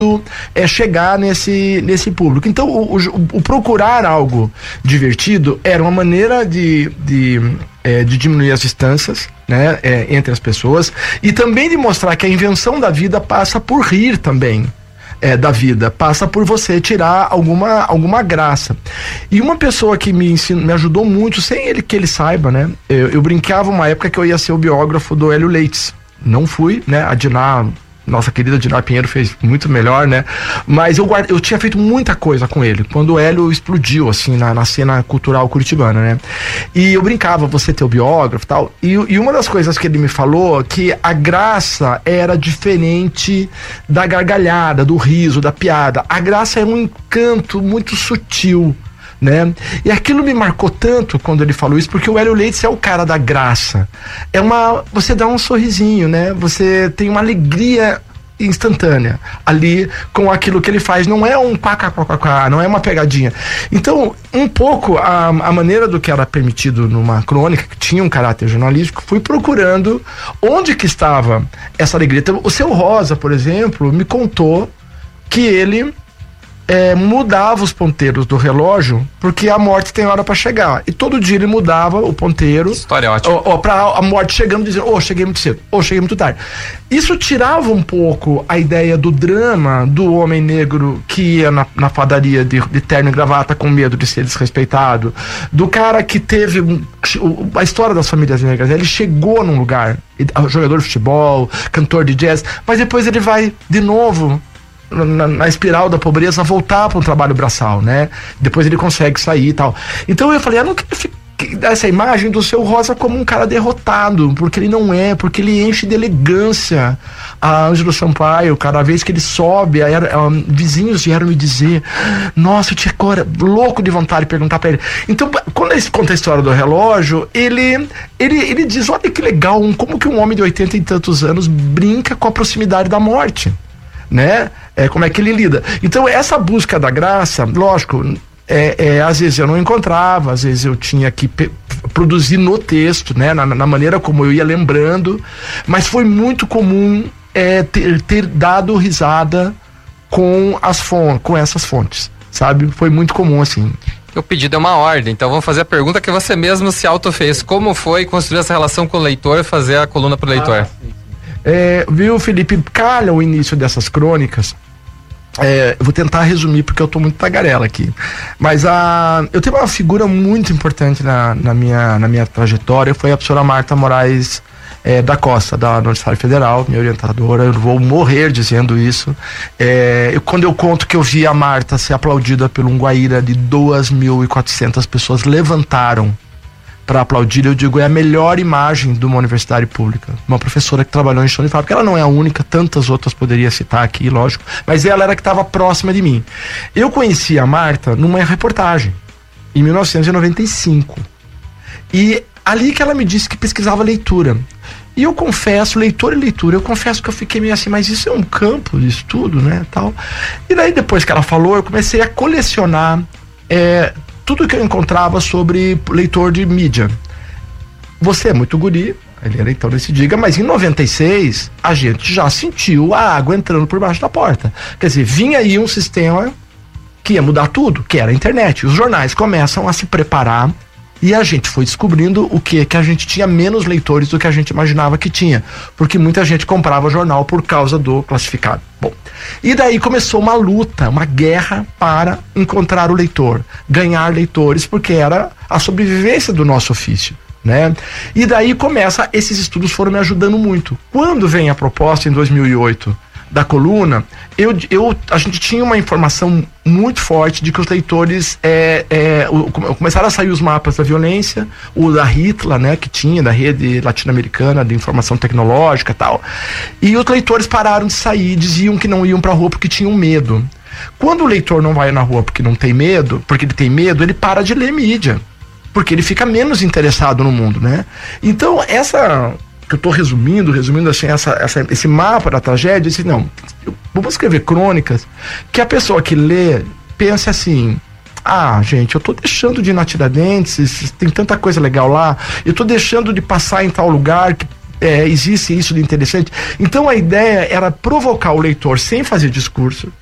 chegar nesse público. Então o procurar algo divertido era uma maneira de diminuir as distâncias, né, entre as pessoas, e também de mostrar que a invenção da vida passa por rir também da vida, passa por você tirar alguma graça. E uma pessoa que me ajudou muito, sem que ele saiba, né, eu brincava uma época que eu ia ser o biógrafo do Hélio Leites. Não fui, né, a Diná, nossa querida Diná Pinheiro, fez muito melhor, né? Mas eu tinha feito muita coisa com ele, quando o Hélio explodiu, assim, na cena cultural curitibana, né? E eu brincava, você ter o biógrafo e tal, e uma das coisas que ele me falou, que a graça era diferente da gargalhada, do riso, da piada. A graça é um encanto muito sutil, né? E aquilo me marcou tanto quando ele falou isso, porque o Hélio Leites é o cara da graça. Você dá um sorrisinho, né? Você tem uma alegria instantânea ali com aquilo que ele faz. Não é um quá, não é uma pegadinha. Então, um pouco a maneira do que era permitido numa crônica, que tinha um caráter jornalístico, fui procurando onde que estava essa alegria. Então, o Seu Rosa, por exemplo, me contou que ele mudava os ponteiros do relógio, porque a morte tem hora para chegar. E todo dia ele mudava o ponteiro. História ótima. Pra a morte chegando, dizendo, cheguei muito cedo, cheguei muito tarde. Isso tirava um pouco a ideia do drama do homem negro que ia na padaria de terno e gravata com medo de ser desrespeitado, do cara que teve a história das famílias negras. Ele chegou num lugar, jogador de futebol, cantor de jazz, mas depois ele vai de novo na espiral da pobreza, voltar para um trabalho braçal, né? Depois ele consegue sair e tal. Então eu falei, eu não quero dar essa imagem do Seu Rosa como um cara derrotado, porque ele não é, porque ele enche de elegância a Ângelo Sampaio. Cada vez que ele sobe, vizinhos vieram me dizer, nossa, eu tinha agora louco de vontade de perguntar para ele. Então, quando ele conta a história do relógio, ele diz, olha que legal, como que um homem de 80 e tantos anos brinca com a proximidade da morte, né? Como é que ele lida. Então essa busca da graça, lógico, às vezes eu não encontrava, às vezes eu tinha que produzir no texto, né? Na maneira como eu ia lembrando, mas foi muito comum ter dado risada com essas fontes, sabe? Foi muito comum, assim. O pedido é uma ordem, então vamos fazer a pergunta que você mesmo se auto-fez. Como foi construir essa relação com o leitor e fazer a coluna pro leitor? Viu, Felipe, calha o início dessas crônicas. Eu vou tentar resumir porque eu tô muito tagarela aqui, mas eu tenho uma figura muito importante na minha trajetória, foi a professora Marta Moraes da Costa, da Universidade Federal, minha orientadora. Eu vou morrer dizendo isso. Quando eu conto que eu vi a Marta ser aplaudida por um guaíra de 2.400 pessoas levantaram para aplaudir, eu digo, é a melhor imagem de uma universidade pública. Uma professora que trabalhou em chão de fábrica, ela não é a única, tantas outras poderia citar aqui, lógico, mas ela era que estava próxima de mim. Eu conheci a Marta numa reportagem, em 1995, e ali que ela me disse que pesquisava leitura. E eu confesso, leitor e leitura, eu confesso que eu fiquei meio assim, mas isso é um campo de estudo, né, tal. E daí, depois que ela falou, eu comecei a colecionar tudo que eu encontrava sobre leitor de mídia. Você é muito guri, ele era então desse diga, mas em 96 a gente já sentiu a água entrando por baixo da porta. Quer dizer, vinha aí um sistema que ia mudar tudo, que era a internet. Os jornais começam a se preparar e a gente foi descobrindo o que a gente tinha menos leitores do que a gente imaginava que tinha, porque muita gente comprava jornal por causa do classificado. Bom, e daí começou uma luta, uma guerra para encontrar o leitor, ganhar leitores, porque era a sobrevivência do nosso ofício, né? E daí esses estudos foram me ajudando muito. Quando vem a proposta em 2008 da coluna, a gente tinha uma informação muito forte de que os leitores começaram a sair os mapas da violência, o da Hitler, né, que tinha, da rede latino-americana de informação tecnológica e tal, e os leitores pararam de sair, diziam que não iam pra rua porque tinham medo. Quando o leitor não vai na rua porque não tem medo, porque ele tem medo, ele para de ler mídia, porque ele fica menos interessado no mundo, né? Então que eu estou resumindo assim, esse mapa da tragédia, eu disse, não, vamos escrever crônicas que a pessoa que lê pense assim, gente, eu estou deixando de ir na Tiradentes, tem tanta coisa legal lá, eu estou deixando de passar em tal lugar que existe isso de interessante. Então a ideia era provocar o leitor sem fazer discurso,